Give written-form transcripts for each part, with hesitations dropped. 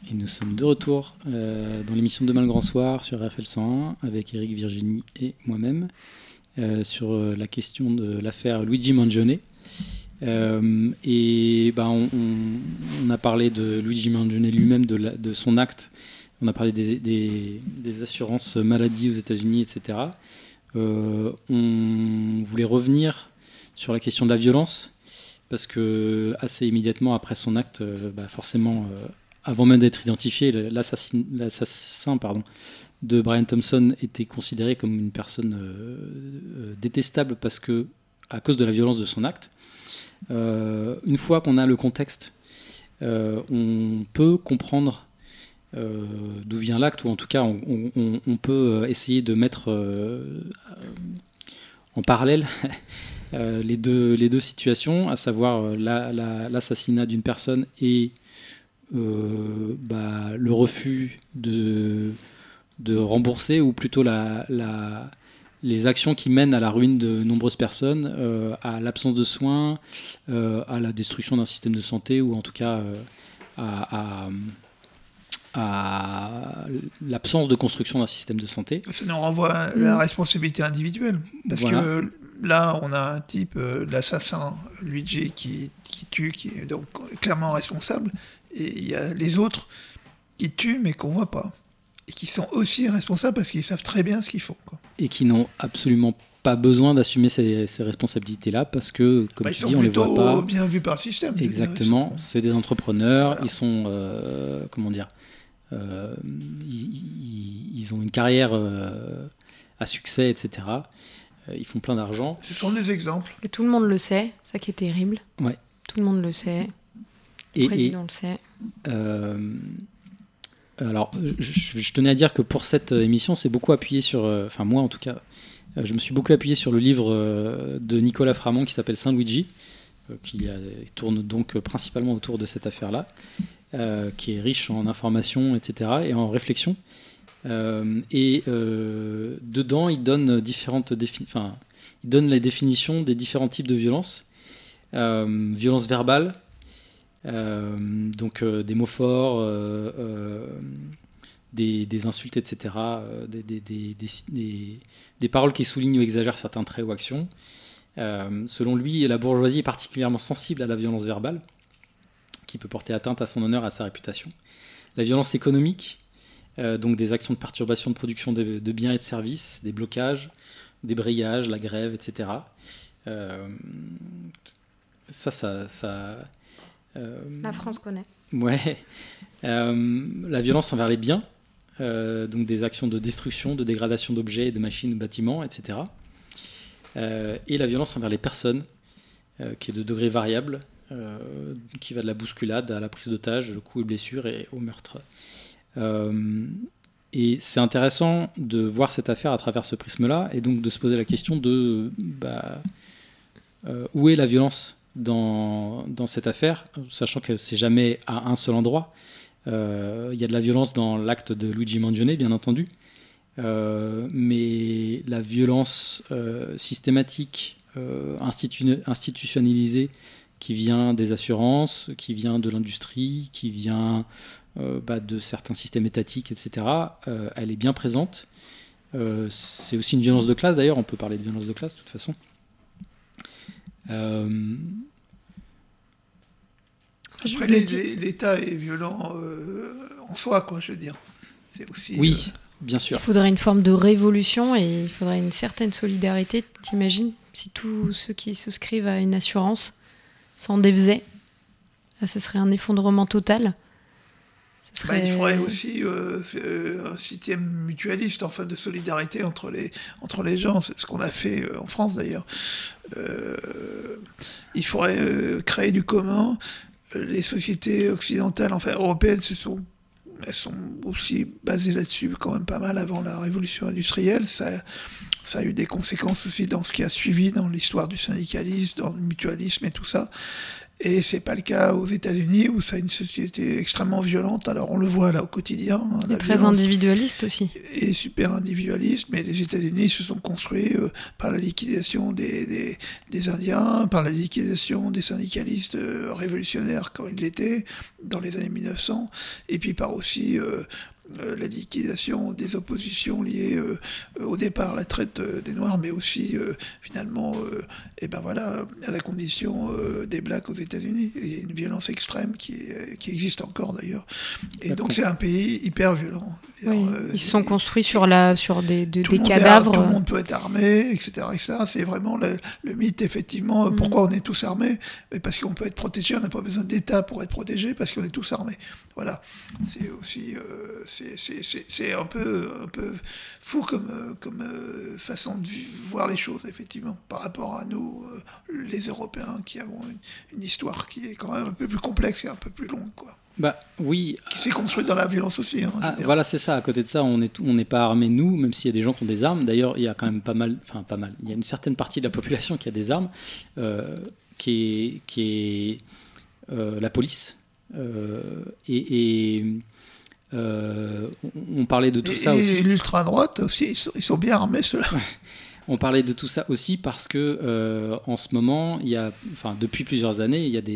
Et nous sommes de retour dans l'émission Demain le Grand Soir sur RFL 101 avec Eric, Virginie et moi-même sur la question de l'affaire Luigi Mangione. On a parlé de Luigi Mangione lui-même, de son acte. On a parlé des assurances maladie aux États-Unis, etc. On voulait revenir sur la question de la violence parce que assez immédiatement après son acte, forcément, avant même d'être identifié, l'assassin de Brian Thompson était considéré comme une personne détestable à cause de la violence de son acte. Une fois qu'on a le contexte, on peut comprendre d'où vient l'acte, ou en tout cas on peut essayer de mettre en parallèle les deux situations, à savoir l'assassinat d'une personne et le refus de rembourser, ou plutôt les actions qui mènent à la ruine de nombreuses personnes, à l'absence de soins, à la destruction d'un système de santé, ou en tout cas à l'absence de construction d'un système de santé. Ça nous renvoie à la responsabilité individuelle. Parce que là, on a un type, l'assassin Luigi, qui tue, qui est donc clairement responsable. Et il y a les autres qui tuent, mais qu'on ne voit pas. Et qui sont aussi responsables parce qu'ils savent très bien ce qu'ils font, quoi. Et qui n'ont absolument pas besoin d'assumer ces responsabilités-là parce que, comme tu dis, on ne les voit pas. Ils sont plutôt bien vus par le système. Exactement. C'est des entrepreneurs. Voilà. Ils sont, ils ont une carrière à succès, etc. Ils font plein d'argent. Ce sont des exemples. Et tout le monde le sait, ça qui est terrible. Ouais. Tout le monde le sait. Le président le sait. Alors, je tenais à dire que pour cette émission, c'est beaucoup appuyé sur... moi, en tout cas, je me suis beaucoup appuyé sur le livre de Nicolas Framont qui s'appelle Saint Luigi, qui tourne donc principalement autour de cette affaire-là, qui est riche en informations, etc., et en réflexion. Dedans, il donne il donne les définitions des différents types de violences. Violence verbale, des mots forts, des insultes, etc., des paroles qui soulignent ou exagèrent certains traits ou actions. Selon lui, la bourgeoisie est particulièrement sensible à la violence verbale, qui peut porter atteinte à son honneur et à sa réputation. La violence économique, donc des actions de perturbation de production de biens et de services, des blocages, des débrayages, la grève, etc. La France connaît. Ouais. La violence envers les biens, donc des actions de destruction, de dégradation d'objets, de machines ou bâtiments, etc. Et la violence envers les personnes, qui est de degré variable, qui va de la bousculade à la prise d'otage, le coup et blessure et au meurtre. Et c'est intéressant de voir cette affaire à travers ce prisme-là, et donc de se poser la question de où est la violence dans cette affaire, sachant que c'est jamais à un seul endroit. Il y a de la violence dans l'acte de Luigi Mangione, bien entendu, mais la violence systématique, institutionnalisée, qui vient des assurances, qui vient de l'industrie, qui vient de certains systèmes étatiques, etc., elle est bien présente. C'est aussi une violence de classe, d'ailleurs, on peut parler de violence de classe, de toute façon. Après, l'État est violent en soi, quoi, je veux dire. C'est aussi, oui, bien sûr. Il faudrait une forme de révolution et il faudrait une certaine solidarité, t'imagines, si tous ceux qui souscrivent à une assurance s'en défaisaient. Ce serait un effondrement total. Il faudrait aussi un système mutualiste, enfin de solidarité entre les gens. C'est ce qu'on a fait en France d'ailleurs. Il faudrait créer du commun. Les sociétés occidentales, enfin européennes, elles sont aussi basées là-dessus quand même pas mal avant la révolution industrielle. Ça a eu des conséquences aussi dans ce qui a suivi, dans l'histoire du syndicalisme, dans le mutualisme et tout ça. Et c'est pas le cas aux États-Unis où c'est une société extrêmement violente. Alors on le voit là au quotidien. Et très individualiste aussi. Et super individualiste. Mais les États-Unis se sont construits par la liquidation des Indiens, par la liquidation des syndicalistes révolutionnaires quand ils l'étaient dans les années 1900, et puis par aussi la liquidation des oppositions liées au départ à la traite des Noirs, mais aussi finalement à la condition des Blacks aux États-Unis. Il y a une violence extrême qui existe encore d'ailleurs. Et donc c'est un pays hyper violent. Oui, ils se sont construits sur des cadavres. Tout le monde peut être armé, etc. C'est vraiment le mythe, effectivement. Pourquoi on est tous armés? Parce qu'on peut être protégé, on n'a pas besoin d'État pour être protégé, parce qu'on est tous armés. Voilà. C'est aussi... c'est un peu fou comme façon de voir les choses, effectivement, par rapport à nous, les Européens, qui avons une histoire qui est quand même un peu plus complexe et un peu plus longue, quoi. Bah oui. Qui s'est construite dans la violence aussi. Voilà, c'est ça. À côté de ça, on n'est pas armés, nous, même s'il y a des gens qui ont des armes. D'ailleurs, il y a quand même pas mal. Il y a une certaine partie de la population qui a des armes, qui est la police. On parlait de tout ça aussi. Et l'ultra-droite aussi, ils sont bien armés, ceux-là. On parlait de tout ça aussi parce que en ce moment, depuis plusieurs années, il y a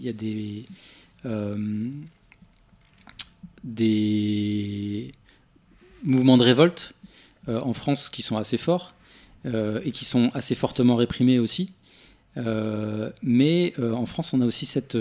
des mouvements de révolte en France qui sont assez forts et qui sont assez fortement réprimés aussi. Mais en France, on a aussi cette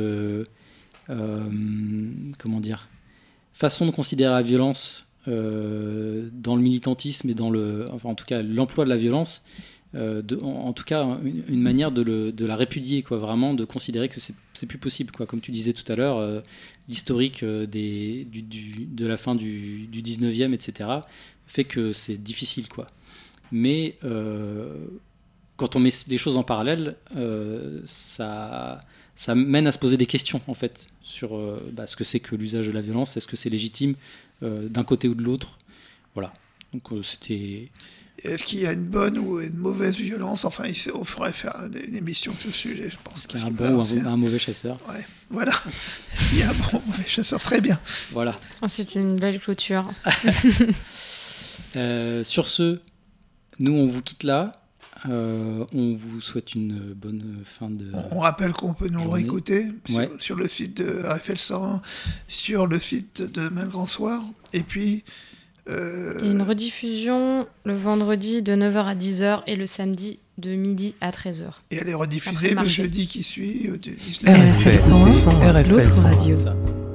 façon de considérer la violence dans le militantisme et en tout cas l'emploi de la violence, en tout cas une manière de la répudier, quoi, vraiment de considérer que c'est plus possible, quoi. Comme tu disais tout à l'heure, l'historique de la fin du 19e, etc., fait que c'est difficile, quoi. Mais quand on met les choses en parallèle, ça mène à se poser des questions, en fait, sur ce que c'est que l'usage de la violence. Est-ce que c'est légitime d'un côté ou de l'autre? Voilà. Donc c'était... Est-ce qu'il y a une bonne ou une mauvaise violence? Enfin, on ferait faire une émission sur ce sujet, je pense. Est-ce qu'il y a un bon ou un mauvais chasseur? Ouais, voilà. Est-ce qu'il y a un bon ou un mauvais chasseur? Très bien. Voilà. C'est une belle clôture. Sur ce, nous, on vous quitte là. On vous souhaite une bonne fin de On rappelle qu'on peut nous journée. Réécouter sur le site de RFL 101, sur le site de Malgrand Soir, et puis... Il y a une rediffusion le vendredi de 9h à 10h et le samedi de midi à 13h. Et elle est rediffusée le jeudi qui suit, de 19h. RFL 101, l'autre radio.